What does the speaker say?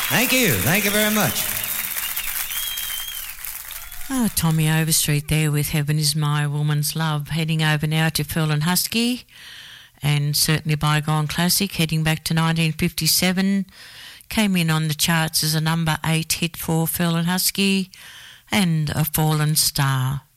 Thank you. Thank you very much. Oh, Tommy Overstreet there with Heaven Is My Woman's Love. Heading over now to Phil and Husky, and certainly Bygone Classic, heading back to 1957. Came in on the charts as a number 8 hit for Phil and Husky, and A Fallen Star.